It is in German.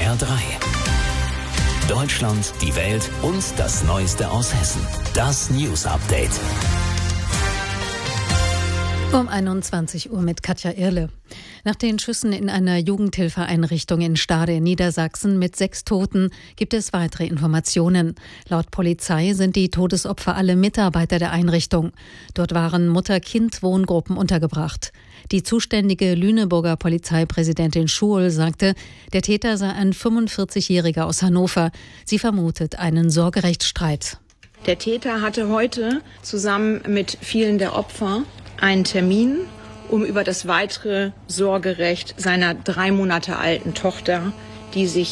HR3. Deutschland, die Welt und das Neueste aus Hessen. Das News Update. Um 21 Uhr mit Katja Irle. Nach den Schüssen in einer Jugendhilfeeinrichtung in Stade in Niedersachsen mit 6 Toten gibt es weitere Informationen. Laut Polizei sind die Todesopfer alle Mitarbeiter der Einrichtung. Dort waren Mutter-Kind-Wohngruppen untergebracht. Die zuständige Lüneburger Polizeipräsidentin Schuhl sagte, der Täter sei ein 45-Jähriger aus Hannover. Sie vermutet einen Sorgerechtsstreit. Der Täter hatte heute zusammen mit vielen der Opfer einen Termin, um über das weitere Sorgerecht seiner 3 Monate alten Tochter, die sich